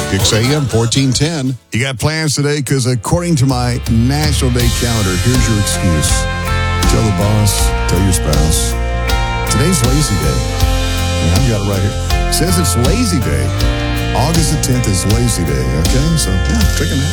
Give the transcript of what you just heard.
6 a.m., 1410. You got plans today? Because according to my National Day calendar, here's your excuse. Tell the boss, tell your spouse. Today's lazy day. I've got it right here. It says it's lazy day. August the 10th is lazy day, okay? So, yeah, take a nap.